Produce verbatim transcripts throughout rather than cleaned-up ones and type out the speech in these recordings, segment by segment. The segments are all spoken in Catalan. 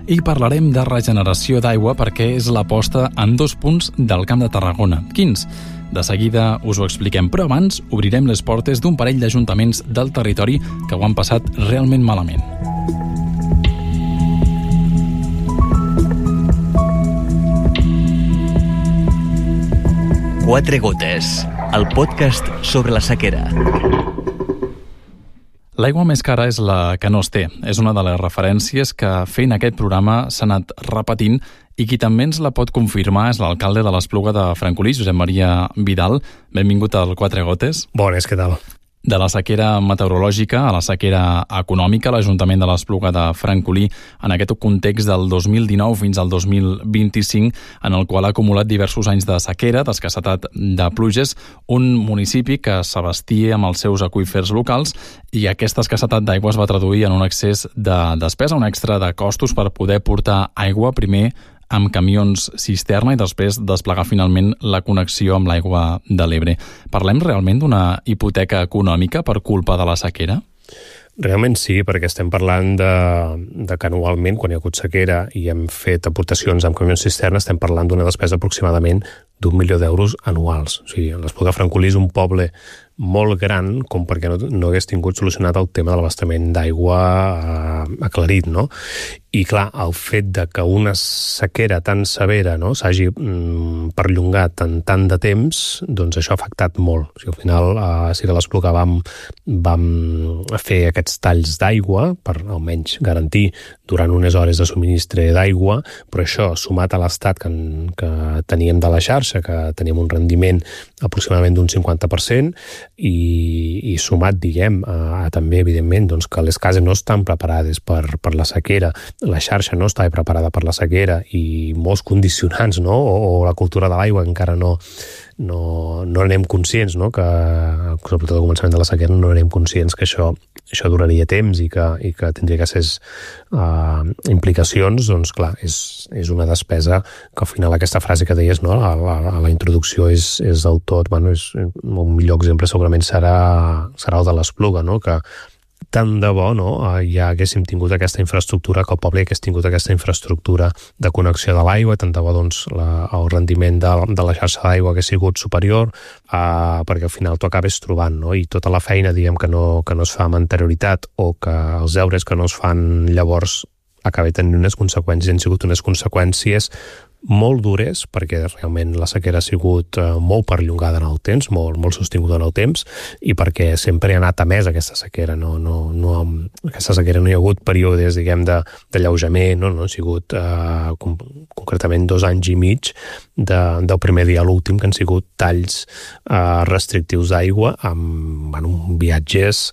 i parlarem de regeneració d'aigua perquè és l'aposta en dos punts del Camp de Tarragona. Quins? De seguida us ho expliquem, però abans obrirem les portes d'un parell d'ajuntaments del territori que ho han passat realment malament. Quatre gotes, el podcast sobre la sequera. L'aigua més cara és la que no es té. És una de les referències que fent aquest programa s'ha anat repetint i qui també ens la pot confirmar és l'alcalde de l'Espluga de Francolí, Josep Maria Vidal. Benvingut al Quatre Gotes. Bones, què tal? De la sequera meteorològica a la sequera econòmica, l'Ajuntament de l'Espluga de Francolí, en aquest context del dos mil dinou fins al dos mil vint-i-cinc, en el qual ha acumulat diversos anys de sequera, d'escassetat de pluges, un municipi que s'abastia amb els seus aqüífers locals i aquesta escassetat d'aigua es va traduir en un excés de despesa, un extra de costos per poder portar aigua primer amb camions cisterna i després desplegar finalment la connexió amb l'aigua de l'Ebre. Parlem realment d'una hipoteca econòmica per culpa de la sequera? Realment sí, perquè estem parlant de, de que anualment, quan hi ha hagut sequera i hem fet aportacions amb camions cisterna, estem parlant d'una despesa aproximadament d'un milió d'euros anuals. O sigui, l'Espluga de Francolí és un poble molt gran com perquè no, no hagués tingut solucionat el tema de l'abastament d'aigua eh, aclarit, no? I clar, el fet de que una sequera tan severa, no, s'hagi mm, perllongat en tant de temps, doncs això ha afectat molt. O sigui, al final, eh, sí que a l'Espluga vam, vam fer aquests talls d'aigua per almenys garantir durant unes hores de subministre d'aigua, però això, sumat a l'estat que, que teníem de la xarxa, que teníem un rendiment aproximadament d'un cinquanta per cent, i, i sumat, diguem, a, a també, evidentment, doncs, que les cases no estan preparades per, per la sequera, la xarxa no estava preparada per la sequera i molts condicionants, no? o, o la cultura de l'aigua encara no, no, no anem conscients, no? Que, sobretot al començament de la sequera, no anem conscients que això, això duraria temps i que, i que tindria que ser uh, implicacions, doncs clar, és, és una despesa que al final aquesta frase que deies, no? a, la, a la introducció és, és del tot, bueno, és, un millor exemple segurament serà, serà el de l'Espluga, no? Que tant de bo, no? Ja haguéssim tingut aquesta infraestructura, que el poble hagués tingut aquesta infraestructura de connexió de l'aigua, tant de bo doncs, la, el rendiment de, de la xarxa d'aigua hagués sigut superior, uh, perquè al final t'ho acabes trobant, no? I tota la feina, diguem, que no, que no es fa amb anterioritat o que els deures que no es fan llavors acaba tenint unes conseqüències, han sigut unes conseqüències molt dures, perquè realment la sequera ha sigut eh, molt perllongada en el temps, molt, molt sostinguda en el temps, i perquè sempre ha anat a més aquesta sequera. No, no, no, aquesta sequera no hi ha hagut períodes, diguem, de, d'alleujament, no, no ha sigut eh, com, concretament dos anys i mig de, del primer dia a l'últim, que han sigut talls eh, restrictius d'aigua amb bueno, viatges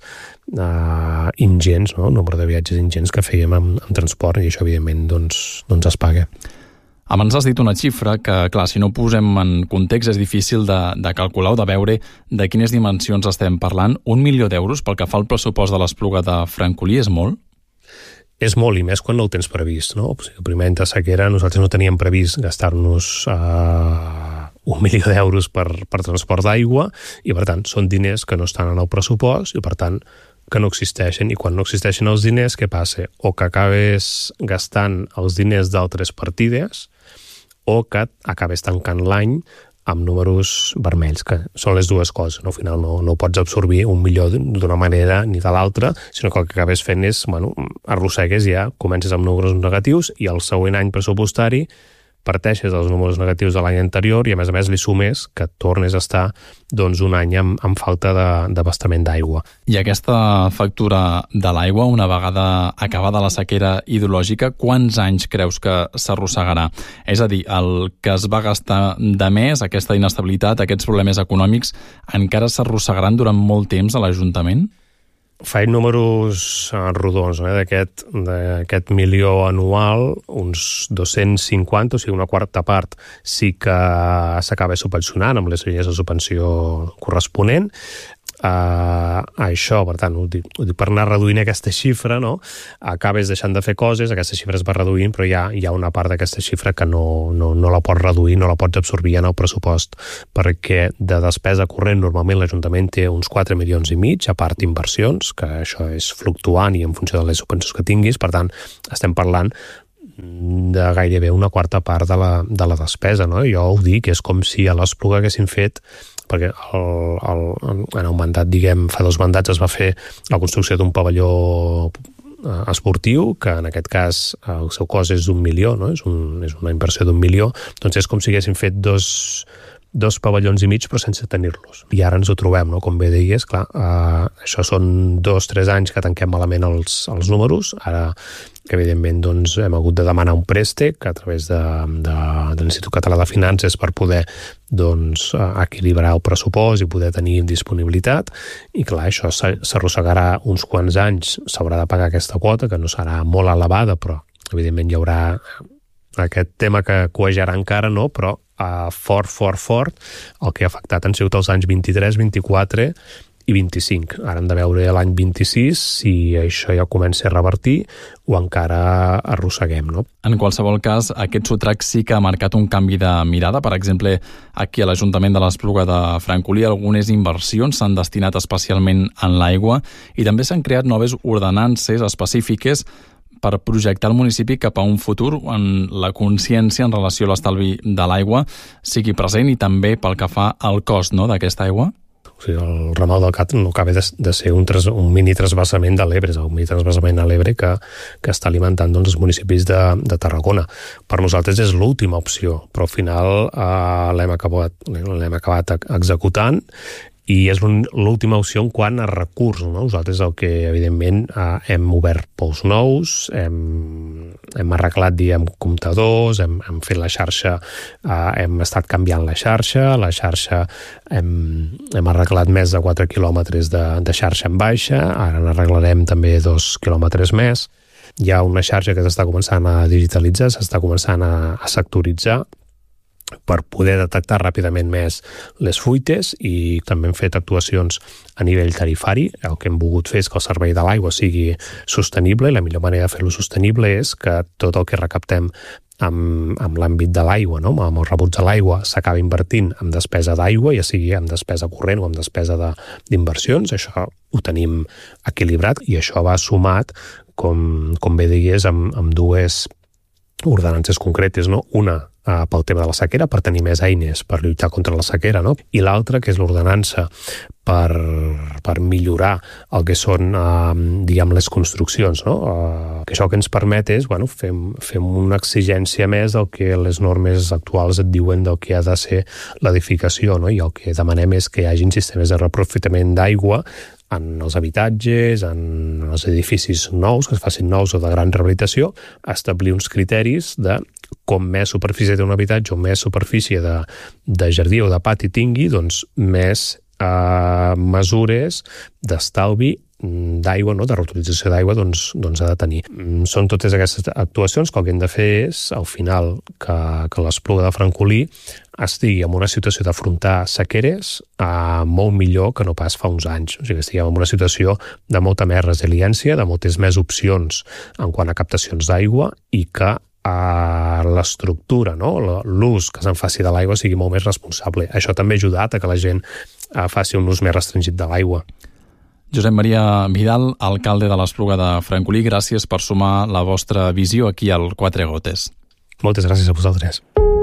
Uh, ingents, no? El nombre de viatges ingents que fèiem amb, amb transport, i això evidentment doncs, doncs es paga. Abans has dit una xifra que, clar, si no posem en context és difícil de, de calcular o de veure de quines dimensions estem parlant. Un milió d'euros pel que fa al pressupost de l'Espluga de Francolí és molt? És molt, i més quan no el tens previst, no? O sigui, primer de sequera nosaltres no teníem previst gastar-nos uh, un milió d'euros per, per transport d'aigua, i per tant són diners que no estan en el pressupost i per tant que no existeixen, i quan no existeixen els diners, què passa? O que acabes gastant els diners d'altres partides o que acabes tancant l'any amb números vermells, que són les dues coses. No? Al final no, no pots absorbir un milió d'una manera ni de l'altra, sinó que el que acabes fent és, bueno, arrossegues ja, comences amb números negatius i el següent any pressupostari parteixes dels números negatius de l'any anterior i a més a més li sumes que tornes a estar doncs, un any amb, amb falta d'abastament d'aigua. I aquesta factura de l'aigua, una vegada acabada la sequera hidrològica, quants anys creus que s'arrossegarà? És a dir, el que es va gastar de més, aquesta inestabilitat, aquests problemes econòmics, encara s'arrossegaran durant molt temps a l'Ajuntament? Faig números rodons, eh, d'aquest, d'aquest milió anual, uns dos-cents cinquanta, o sigui, una quarta part sí que s'acaba subvencionant amb les línies de subvenció corresponent. Uh, això, per tant, ho dic, ho dic per anar reduint aquesta xifra, no? Acabes deixant de fer coses, aquesta xifra es va reduint, però hi ha, hi ha una part d'aquesta xifra que no, no, no la pots reduir, no la pots absorbir en el pressupost, perquè de despesa corrent normalment l'Ajuntament té uns quatre milions i mig, a part inversions, que això és fluctuant i en funció de les subvencions que tinguis, per tant, estem parlant de gairebé una quarta part de la, de la despesa, no? Jo ho dic, és com si a l'Espluga haguessin fet, perquè el, el, en un mandat, diguem, fa dos mandats es va fer la construcció d'un pavelló esportiu, que en aquest cas el seu cost és d'un milió, no? És, un, és una inversió d'un milió, doncs és com si haguessin fet dos, dos pavellons i mig però sense tenir-los. I ara ens ho trobem, no? Com bé deies, clar, eh, això són dos, tres anys que tanquem malament els, els números, ara que evidentment doncs, hem hagut de demanar un préstec a través de, de, de l'Institut Català de Finances per poder doncs, equilibrar el pressupost i poder tenir disponibilitat, i clar, això s'arrossegarà uns quants anys, s'haurà de pagar aquesta quota, que no serà molt elevada, però evidentment hi haurà aquest tema que coejarà encara, no? Però uh, fort, fort, fort, el que ha afectat han sigut els anys vint-i-tres, vint-i-quatre i vint-i-cinc. Ara hem de veure l'any vint-i-sis si això ja comença a revertir o encara arrosseguem, no? En qualsevol cas, aquest sotrac sí que ha marcat un canvi de mirada. Per exemple, aquí a l'Ajuntament de l'Espluga de Francolí algunes inversions s'han destinat especialment en l'aigua i també s'han creat noves ordenances específiques per projectar el municipi cap a un futur on la consciència en relació a l'estalvi de l'aigua sigui present i també pel que fa al cost, no, d'aquesta aigua? O sigui, el ramal del Cat no acaba de, de ser un, tras, un mini transvasament de l'Ebre, és un mini transvasament a l'Ebre que, que està alimentant doncs, els municipis de, de Tarragona. Per nosaltres és l'última opció, però al final eh, l'hem acabat, l'hem acabat executant i és l'última opció en quant a recurs, no? Nosaltres el que, evidentment, eh, hem obert pous nous, hem, hem arreglat, diguem, comptadors, hem, hem fet la xarxa, eh, hem estat canviant la xarxa, la xarxa hem, hem arreglat més de quatre quilòmetres de, de xarxa en baixa, ara n'arreglarem també dos quilòmetres més. Hi ha una xarxa que s'està començant a digitalitzar, s'està començant a, a sectoritzar, per poder detectar ràpidament més les fuites, i també hem fet actuacions a nivell tarifari. El que hem volgut fer és que el servei de l'aigua sigui sostenible, i la millor manera de fer-lo sostenible és que tot el que recaptem amb, amb l'àmbit de l'aigua, no? amb el rebuig de l'aigua, s'acaba invertint en despesa d'aigua, ja sigui en despesa corrent o en despesa de, d'inversions. Això ho tenim equilibrat, i això va sumat, com, com bé deies, amb, amb dues ordenances concretes, no? Una eh, pel tema de la sequera, per tenir més eines per lluitar contra la sequera, no? I l'altra, que és l'ordenança per, per millorar el que són, eh, diguem, les construccions, no? Eh, que això que ens permet és, bueno, fem, fem una exigència més del que les normes actuals et diuen del que ha de ser l'edificació, no? I el que demanem és que hi hagi sistemes de reprofitament d'aigua en els habitatges, en els edificis nous, que es facin nous o de gran rehabilitació, establir uns criteris de com més superfície té un habitatge o més superfície de, de jardí o de pati tingui, doncs més eh, mesures d'estalvi d'aigua, no? De reutilització d'aigua, doncs, doncs ha de tenir. Són totes aquestes actuacions que el que hem de fer és, al final, que, que l'Espluga de Francolí estigui en una situació d'afrontar sequeres eh, molt millor que no pas fa uns anys. O sigui, que estiguem en una situació de molta més resiliència, de moltes més opcions en quant a captacions d'aigua, i que a l'estructura, no? L'ús que se'n faci de l'aigua sigui molt més responsable. Això també ha ajudat a que la gent eh, faci un ús més restringit de l'aigua. Josep Maria Vidal, alcalde de l'Espluga de Francolí, gràcies per sumar la vostra visió aquí al Quatre Gotes. Moltes gràcies a vosaltres.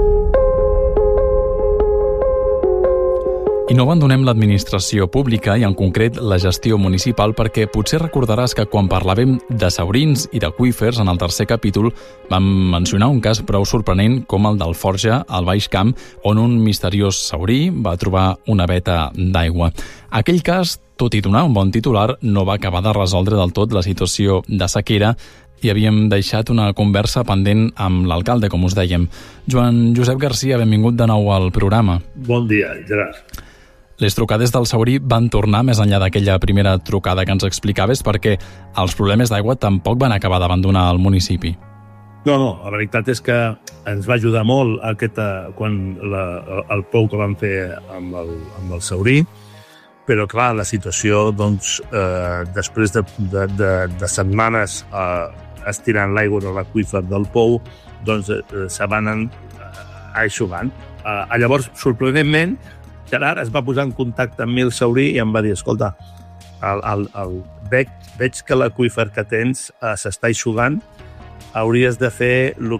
I no abandonem l'administració pública i en concret la gestió municipal, perquè potser recordaràs que quan parlàvem de saurins i d'aqüífers en el tercer capítol vam mencionar un cas prou sorprenent com el del Forja al Baix Camp, on un misteriós saurí va trobar una veta d'aigua. Aquell cas, tot i donar un bon titular, no va acabar de resoldre del tot la situació de sequera i havíem deixat una conversa pendent amb l'alcalde, com us dèiem. Joan Josep Garcia, benvingut de nou al programa. Bon dia, Gerard. Les trucades del saurí van tornar més enllà d'aquella primera trucada que ens explicaves, perquè els problemes d'aigua tampoc van acabar d'abandonar el municipi. No, no, la veritat és que ens va ajudar molt aquesta, quan la, el pou que vam fer amb el, amb el saurí, però clar, la situació, doncs, eh, després de, de, de, de setmanes eh, estirant l'aigua de l'aqüífer del pou, doncs eh, se van eh, aixugant. Eh, llavors, sorprenentment, Gerard es va posar en contacte amb mi el saurí i em va dir, escolta, el, el, el, veig, veig que l'aqüífer que tens eh, s'està aixugant hauries de fer el